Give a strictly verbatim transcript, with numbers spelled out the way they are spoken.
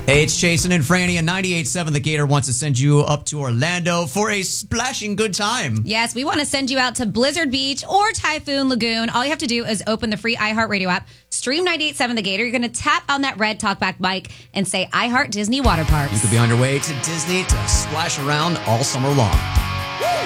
Hey, it's Jason and Franny, and ninety-eight point seven The Gator wants to send you up to Orlando for a splashing good time. Yes, we want to send you out to Blizzard Beach or Typhoon Lagoon. All you have to do is open the free iHeartRadio app, stream ninety-eight point seven The Gator. You're going to tap on that red talkback mic and say, I Heart Disney Water Parks. You could be on your way to Disney to splash around all summer long.